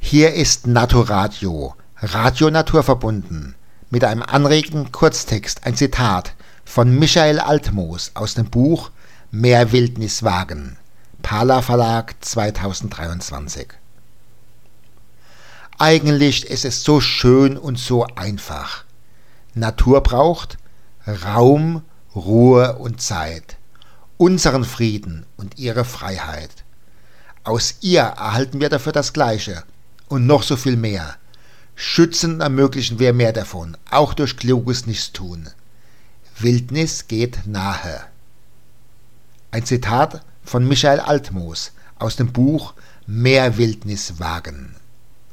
Hier ist Naturadio, Radio naturverbunden, mit einem anregenden Kurztext, ein Zitat von Michael Altmoos aus dem Buch Mehr Wildnis wagen, Pala Verlag 2023. Eigentlich ist es so schön und so einfach. Natur braucht Raum, Ruhe und Zeit, unseren Frieden und ihre Freiheit. Aus ihr erhalten wir dafür das Gleiche und noch so viel mehr. Schützen ermöglichen wir mehr davon, auch durch kluges Nichtstun. Wildnis geht nahe. Ein Zitat von Michael Altmoos aus dem Buch Mehr Wildnis wagen.